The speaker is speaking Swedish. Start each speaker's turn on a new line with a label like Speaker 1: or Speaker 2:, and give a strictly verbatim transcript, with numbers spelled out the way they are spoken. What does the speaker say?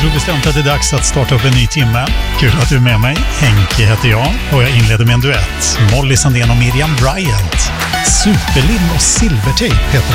Speaker 1: tror bestämt att det är dags att starta upp en ny timme. Kul att du är med mig. Henke heter jag och jag inleder med en duett. Molly Sandén och Miriam Bryant. Superlim och silvertejp heter